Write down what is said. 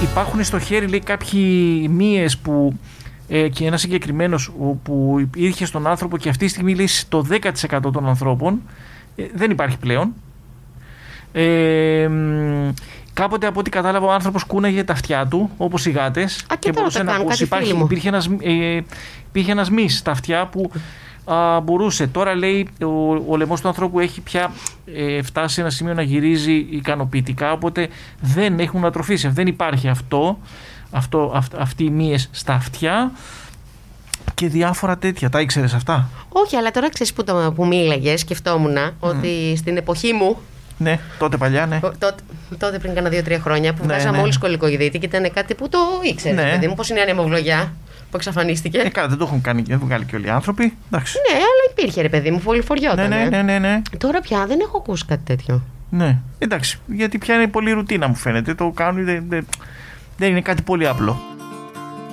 υπάρχουν στο χέρι, λέει, κάποιοι μύες που και ένα συγκεκριμένος που υπήρχε στον άνθρωπο και αυτή τη στιγμή, λέει, το 10% των ανθρώπων δεν υπάρχει πλέον. Κάποτε, από ό,τι κατάλαβα, ο άνθρωπος κούναγε τα αυτιά του όπως οι γάτες και μπορούσε να ακούσει. Υπήρχε ένας μυς στα αυτιά που μπορούσε. Τώρα, λέει, ο λαιμός του ανθρώπου έχει πια φτάσει σε ένα σημείο να γυρίζει ικανοποιητικά, οπότε δεν έχουν να τροφήσει. Δεν υπάρχει αυτοί οι μύες στα αυτιά και διάφορα τέτοια. Τα ήξερες αυτά? Όχι, αλλά τώρα ξέρεις που μίλαγες, σκεφτόμουν ότι στην εποχή μου. Ναι, τότε παλιά, ναι. Τότε πριν κάνα 2-3 χρόνια που βγάζαμε όλοι σκολικογιδίτη και ήταν κάτι που το ήξερες, παιδί μου, πώς είναι η ανεμοβλογιά που εξαφανίστηκε. Δεν το έχουν βγάλει και όλοι οι άνθρωποι. Εντάξει. Ναι, αλλά υπήρχε, ρε παιδί μου, πολυφοριόταν. Ναι. Τώρα πια δεν έχω ακούσει κάτι τέτοιο. Ναι, εντάξει, γιατί πια είναι πολύ ρουτίνα, μου φαίνεται. Το κάνουν, δεν είναι κάτι πολύ απλό.